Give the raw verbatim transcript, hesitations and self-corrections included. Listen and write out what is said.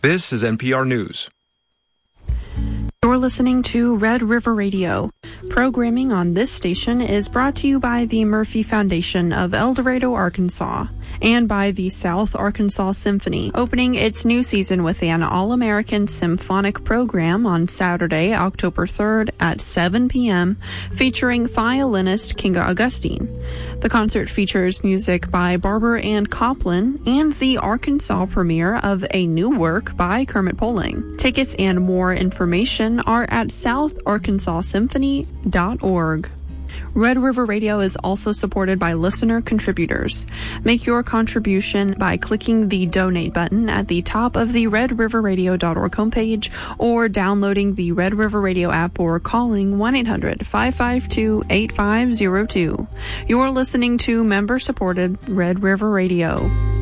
This is N P R News. You're listening to Red River Radio. Programming on this station is brought to you by the Murphy Foundation of El Dorado, Arkansas, and by the South Arkansas Symphony, opening its new season with an All-American Symphonic program on Saturday, October third at seven p.m., featuring violinist Kinga Augustine. The concert features music by Barber and Copland and the Arkansas premiere of a new work by Kermit Poling. Tickets and more information are at south arkansas symphony dot org. Red River Radio is also supported by listener contributors. Make your contribution by clicking the donate button at the top of the red river radio dot org homepage or downloading the Red River Radio app or calling one eight hundred five five two eight five zero two. You're listening to member-supported Red River Radio.